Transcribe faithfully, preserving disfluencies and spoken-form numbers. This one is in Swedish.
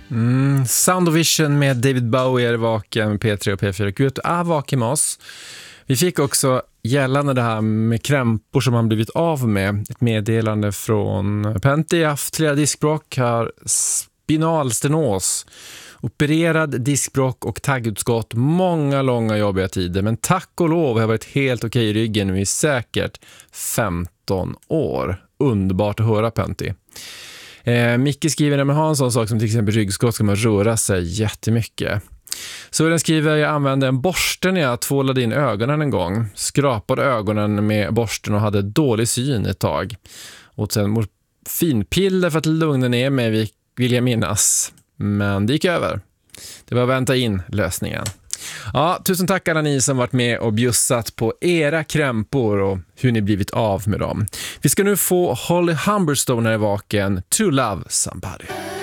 Mm, Sound of Vision med David Bowie är vaken med P tre och P fyra. Gud är vaken med oss. Vi fick också gällande det här med krämpor som han blivit av med. Ett meddelande från Pentti. Haft flera diskbråck, har spinalstenos, opererad diskbråck och taggutskott. Många långa jobbiga tider. Men tack och lov har jag varit helt okej i ryggen nu i säkert femton år. Underbart att höra, Pentti. Eh, Micke skriver när man har en sån sak som till exempel ryggskott ska man röra sig jättemycket. Så den skriver jag använde en borste när jag tvålade in ögonen en gång. Skrapade ögonen med borsten och hade dålig syn ett tag. Och sen morfinpiller för att lugna ner mig, vill jag minnas. Men det gick över. Det var att vänta in lösningen. Ja, tusen tack alla ni som varit med och bjussat på era krämpor och hur ni blivit av med dem. Vi ska nu få Holly Humberstone när är vaken. To Love Somebody.